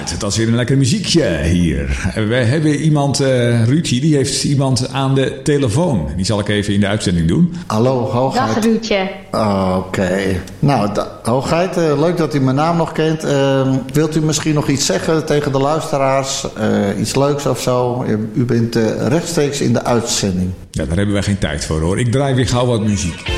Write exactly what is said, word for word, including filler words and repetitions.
Alright, dat is weer een lekker muziekje hier. We hebben iemand, uh, Ruudje, die heeft iemand aan de telefoon. Die zal ik even in de uitzending doen. Hallo, Hoogheid. Dag Ruudje. Oh, Oké. Okay. Nou, da- Hoogheid, uh, leuk dat u mijn naam nog kent. Uh, wilt u misschien nog iets zeggen tegen de luisteraars? Uh, iets leuks of zo? U, u bent uh, rechtstreeks in de uitzending. Ja, daar hebben wij geen tijd voor hoor. Ik draai weer gauw wat muziek.